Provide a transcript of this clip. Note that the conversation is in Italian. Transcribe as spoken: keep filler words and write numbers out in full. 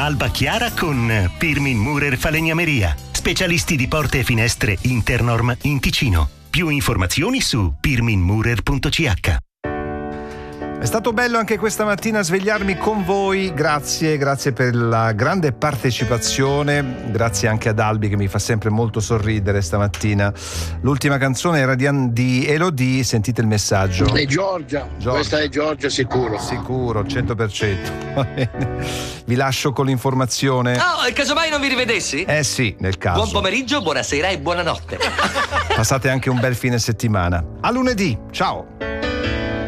Alba Chiara con Pirmin Murer Falegnameria, specialisti di porte e finestre Internorm in Ticino. Più informazioni su pirmin murer punto c h. È stato bello anche questa mattina svegliarmi con voi, grazie, grazie per la grande partecipazione, grazie anche ad Albi che mi fa sempre molto sorridere stamattina. L'ultima canzone era di, di Elodie, sentite il messaggio. È Giorgia. Giorgia, questa è Giorgia sicuro. Sicuro, cento per cento. Va bene. Vi lascio con l'informazione. Oh, e casomai non vi rivedessi? Eh sì, nel caso. Buon pomeriggio, buonasera e buonanotte. Passate anche un bel fine settimana. A lunedì, ciao.